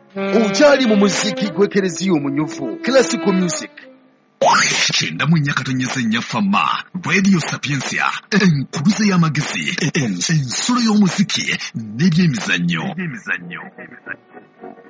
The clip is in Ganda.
Okyali mu muziki gw'ekereziya omunyuvu, classical music. Kyenda mu nnyaka tonnyeza fama Radio Sapiensia enkuluze y'amagezi ensolo y'omuziki n'ebyemizannyo.